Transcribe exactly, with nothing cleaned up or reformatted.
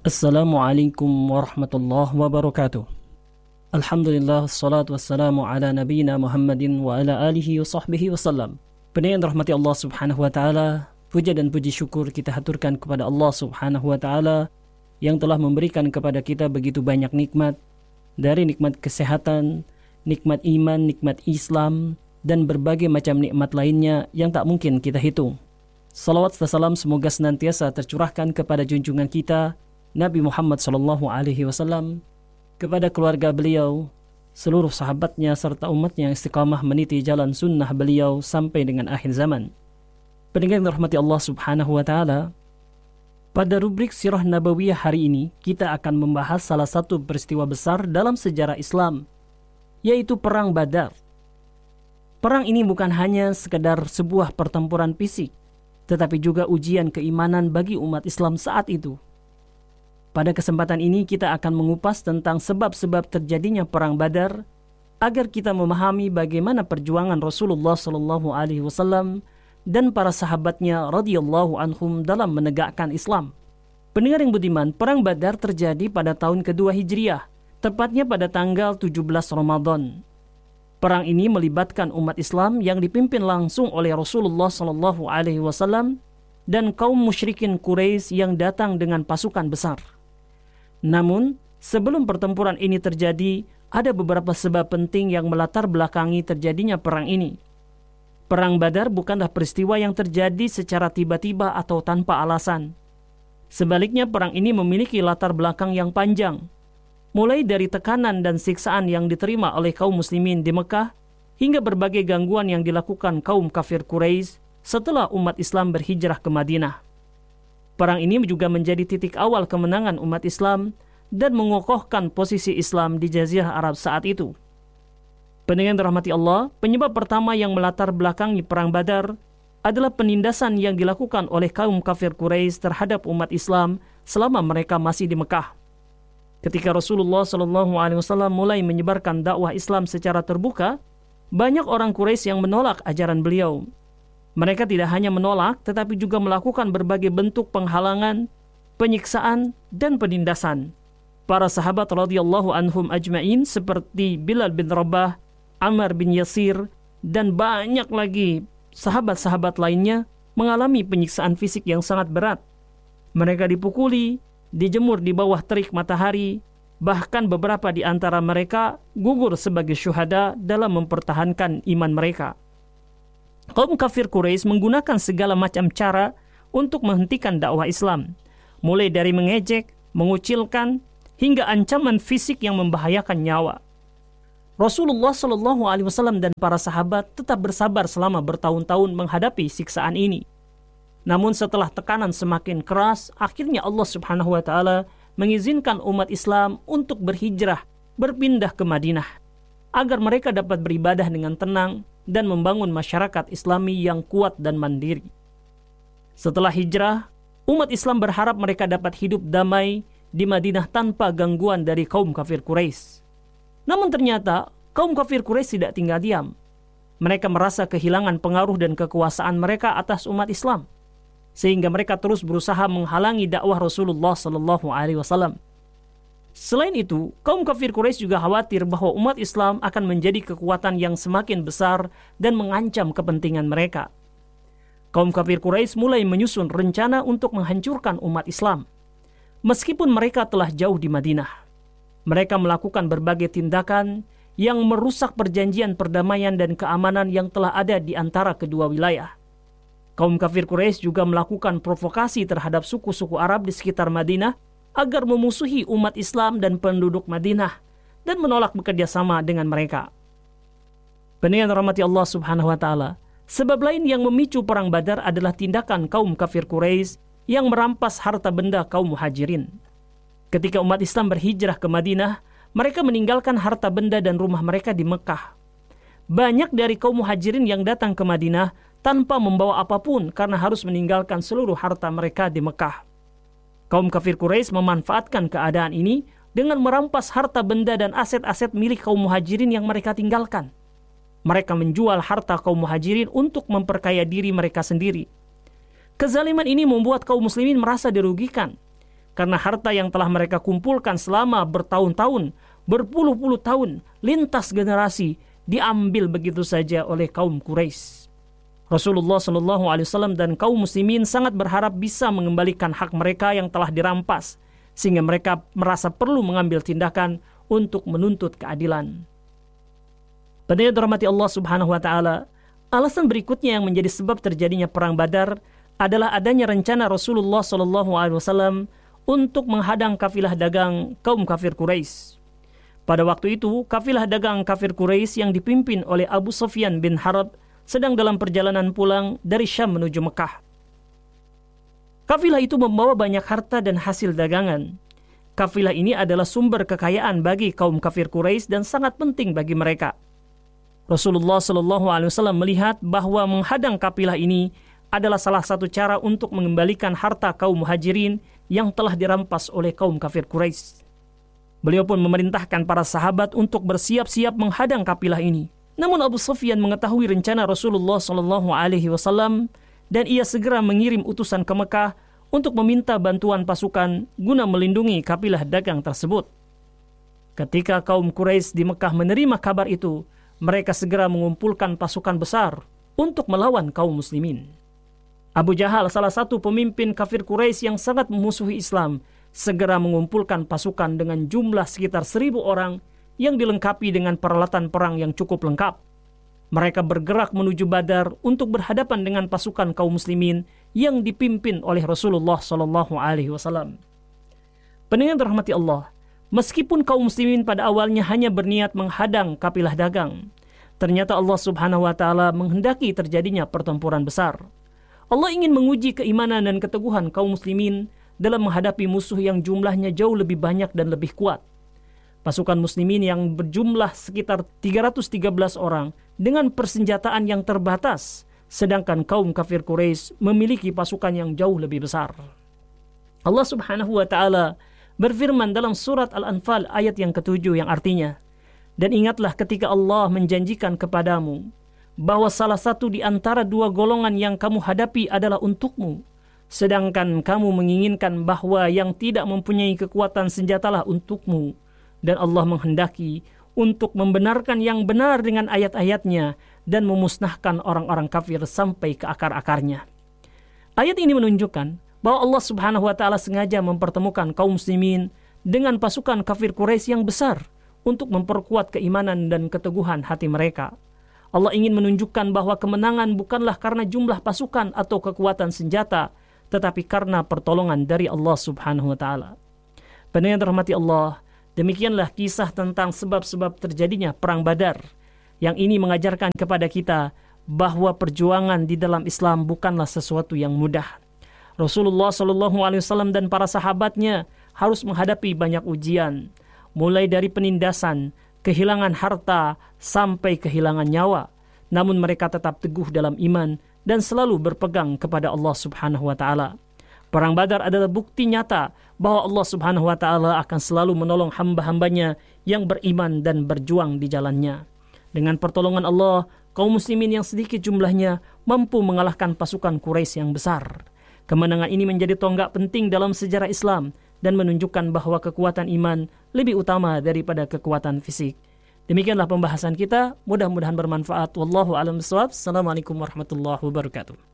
Assalamualaikum warahmatullahi wabarakatuh. Alhamdulillah, wassalatu wassalamu ala nabiyina Muhammadin wa ala alihi wa sahbihi wasallam. Pendengar rahmati Allah subhanahu wa ta'ala, puja dan puji syukur kita haturkan kepada Allah subhanahu wa ta'ala yang telah memberikan kepada kita begitu banyak nikmat, dari nikmat kesehatan, nikmat iman, nikmat Islam, dan berbagai macam nikmat lainnya yang tak mungkin kita hitung. Salawat dan salam semoga senantiasa tercurahkan kepada junjungan kita Nabi Muhammad sallallahu alaihi wasallam, kepada keluarga beliau, seluruh sahabatnya serta umatnya yang istiqamah meniti jalan sunnah beliau sampai dengan akhir zaman. Pendengar yang dirahmati Allah subhanahu wa ta'ala, pada rubrik Sirah Nabawiyah hari ini kita akan membahas salah satu peristiwa besar dalam sejarah Islam, yaitu Perang Badar. Perang ini bukan hanya sekedar sebuah pertempuran fisik, tetapi juga ujian keimanan bagi umat Islam saat itu. Pada kesempatan ini kita akan mengupas tentang sebab-sebab terjadinya Perang Badar agar kita memahami bagaimana perjuangan Rasulullah sallallahu alaihi wasallam dan para sahabatnya radhiyallahu anhum dalam menegakkan Islam. Pendengar yang budiman, Perang Badar terjadi pada tahun kedua Hijriah, tepatnya pada tanggal tujuh belas Ramadan. Perang ini melibatkan umat Islam yang dipimpin langsung oleh Rasulullah sallallahu alaihi wasallam dan kaum musyrikin Quraisy yang datang dengan pasukan besar. Namun, sebelum pertempuran ini terjadi, ada beberapa sebab penting yang melatar belakangi terjadinya perang ini. Perang Badar bukanlah peristiwa yang terjadi secara tiba-tiba atau tanpa alasan. Sebaliknya, perang ini memiliki latar belakang yang panjang, mulai dari tekanan dan siksaan yang diterima oleh kaum muslimin di Mekah, hingga berbagai gangguan yang dilakukan kaum kafir Quraisy setelah umat Islam berhijrah ke Madinah. Perang ini juga menjadi titik awal kemenangan umat Islam dan mengokohkan posisi Islam di Jazirah Arab saat itu. Pendengar dirahmati Allah, penyebab pertama yang melatar belakangi Perang Badar adalah penindasan yang dilakukan oleh kaum kafir Quraisy terhadap umat Islam selama mereka masih di Mekah. Ketika Rasulullah sallallahu alaihi wasallam mulai menyebarkan dakwah Islam secara terbuka, banyak orang Quraisy yang menolak ajaran beliau. Mereka tidak hanya menolak, tetapi juga melakukan berbagai bentuk penghalangan, penyiksaan, dan penindasan. Para sahabat radhiyallahu anhum ajma'in seperti Bilal bin Rabah, Ammar bin Yasir, dan banyak lagi sahabat-sahabat lainnya mengalami penyiksaan fisik yang sangat berat. Mereka dipukuli, dijemur di bawah terik matahari, bahkan beberapa di antara mereka gugur sebagai syuhada dalam mempertahankan iman mereka. Kaum kafir Quraisy menggunakan segala macam cara untuk menghentikan dakwah Islam, mulai dari mengejek, mengucilkan, hingga ancaman fisik yang membahayakan nyawa. Rasulullah Shallallahu Alaihi Wasallam dan para sahabat tetap bersabar selama bertahun-tahun menghadapi siksaan ini. Namun setelah tekanan semakin keras, akhirnya Allah Subhanahu Wa Taala mengizinkan umat Islam untuk berhijrah, berpindah ke Madinah, agar mereka dapat beribadah dengan tenang dan membangun masyarakat Islami yang kuat dan mandiri. Setelah hijrah, umat Islam berharap mereka dapat hidup damai di Madinah tanpa gangguan dari kaum kafir Quraisy. Namun ternyata, kaum kafir Quraisy tidak tinggal diam. Mereka merasa kehilangan pengaruh dan kekuasaan mereka atas umat Islam, sehingga mereka terus berusaha menghalangi dakwah Rasulullah sallallahu alaihi wasallam. Selain itu, kaum kafir Quraisy juga khawatir bahwa umat Islam akan menjadi kekuatan yang semakin besar dan mengancam kepentingan mereka. Kaum kafir Quraisy mulai menyusun rencana untuk menghancurkan umat Islam. Meskipun mereka telah jauh di Madinah, mereka melakukan berbagai tindakan yang merusak perjanjian perdamaian dan keamanan yang telah ada di antara kedua wilayah. Kaum kafir Quraisy juga melakukan provokasi terhadap suku-suku Arab di sekitar Madinah agar memusuhi umat Islam dan penduduk Madinah dan menolak bekerja sama dengan mereka. Pendengar rahmati Allah Subhanahu wa taala, sebab lain yang memicu perang Badar adalah tindakan kaum kafir Quraisy yang merampas harta benda kaum Muhajirin. Ketika umat Islam berhijrah ke Madinah, mereka meninggalkan harta benda dan rumah mereka di Mekah. Banyak dari kaum Muhajirin yang datang ke Madinah tanpa membawa apapun karena harus meninggalkan seluruh harta mereka di Mekah. Kaum kafir Quraisy memanfaatkan keadaan ini dengan merampas harta benda dan aset-aset milik kaum Muhajirin yang mereka tinggalkan. Mereka menjual harta kaum Muhajirin untuk memperkaya diri mereka sendiri. Kezaliman ini membuat kaum muslimin merasa dirugikan. karena harta yang telah mereka kumpulkan selama bertahun-tahun, berpuluh-puluh tahun, lintas generasi, diambil begitu saja oleh kaum Quraisy. Rasulullah shallallahu alaihi wasallam dan kaum muslimin sangat berharap bisa mengembalikan hak mereka yang telah dirampas, sehingga mereka merasa perlu mengambil tindakan untuk menuntut keadilan. Pada yang dirahmati Allah subhanahu wa ta'ala, alasan berikutnya yang menjadi sebab terjadinya perang Badar adalah adanya rencana Rasulullah shallallahu alaihi wasallam untuk menghadang kafilah dagang kaum kafir Quraisy. Pada waktu itu, kafilah dagang kafir Quraisy yang dipimpin oleh Abu Sufyan bin Harb sedang dalam perjalanan pulang dari Syam menuju Mekah. Kafilah itu membawa banyak harta dan hasil dagangan. Kafilah ini adalah sumber kekayaan bagi kaum kafir Quraisy dan sangat penting bagi mereka. Rasulullah shallallahu alaihi wasallam melihat bahwa menghadang kafilah ini adalah salah satu cara untuk mengembalikan harta kaum muhajirin yang telah dirampas oleh kaum kafir Quraisy. Beliau pun memerintahkan para sahabat untuk bersiap-siap menghadang kafilah ini. Namun Abu Sufyan mengetahui rencana Rasulullah shallallahu alaihi wasallam dan ia segera mengirim utusan ke Mekah untuk meminta bantuan pasukan guna melindungi kafilah dagang tersebut. Ketika kaum Quraisy di Mekah menerima kabar itu, mereka segera mengumpulkan pasukan besar untuk melawan kaum muslimin. Abu Jahal, salah satu pemimpin kafir Quraisy yang sangat memusuhi Islam, segera mengumpulkan pasukan dengan jumlah sekitar seribu orang yang dilengkapi dengan peralatan perang yang cukup lengkap. Mereka bergerak menuju Badar untuk berhadapan dengan pasukan kaum muslimin yang dipimpin oleh Rasulullah shallallahu alaihi wasallam. Pendengar dirahmati Allah, meskipun kaum muslimin pada awalnya hanya berniat menghadang kafilah dagang, ternyata Allah subhanahu wa ta'ala menghendaki terjadinya pertempuran besar. Allah ingin menguji keimanan dan keteguhan kaum muslimin dalam menghadapi musuh yang jumlahnya jauh lebih banyak dan lebih kuat. Pasukan muslimin yang berjumlah sekitar tiga ratus tiga belas orang dengan persenjataan yang terbatas, sedangkan kaum kafir Quraisy memiliki pasukan yang jauh lebih besar. Allah subhanahu wa ta'ala berfirman dalam surat Al-Anfal ayat yang ketujuh yang artinya, "Dan ingatlah ketika Allah menjanjikan kepadamu bahwa salah satu di antara dua golongan yang kamu hadapi adalah untukmu, sedangkan kamu menginginkan bahwa yang tidak mempunyai kekuatan senjatalah untukmu, dan Allah menghendaki untuk membenarkan yang benar dengan ayat-ayatnya dan memusnahkan orang-orang kafir sampai ke akar-akarnya." Ayat ini menunjukkan bahwa Allah subhanahu wa ta'ala sengaja mempertemukan kaum muslimin dengan pasukan kafir Quraisy yang besar untuk memperkuat keimanan dan keteguhan hati mereka. Allah ingin menunjukkan bahwa kemenangan bukanlah karena jumlah pasukan atau kekuatan senjata, tetapi karena pertolongan dari Allah subhanahu wa ta'ala. Pendengar dirahmati Allah, demikianlah kisah tentang sebab-sebab terjadinya perang Badar. Yang ini mengajarkan kepada kita bahwa perjuangan di dalam Islam bukanlah sesuatu yang mudah. Rasulullah shallallahu alaihi wasallam dan para sahabatnya harus menghadapi banyak ujian, mulai dari penindasan, kehilangan harta, sampai kehilangan nyawa. Namun mereka tetap teguh dalam iman dan selalu berpegang kepada Allah subhanahu wa ta'ala. Perang Badar adalah bukti nyata bahwa Allah subhanahu wa ta'ala akan selalu menolong hamba-hambanya yang beriman dan berjuang di jalannya. Dengan pertolongan Allah, kaum muslimin yang sedikit jumlahnya mampu mengalahkan pasukan Quraisy yang besar. Kemenangan ini menjadi tonggak penting dalam sejarah Islam dan menunjukkan bahwa kekuatan iman lebih utama daripada kekuatan fisik. Demikianlah pembahasan kita, mudah-mudahan bermanfaat. Wallahu a'lam bishawab. Assalamualaikum warahmatullahi wabarakatuh.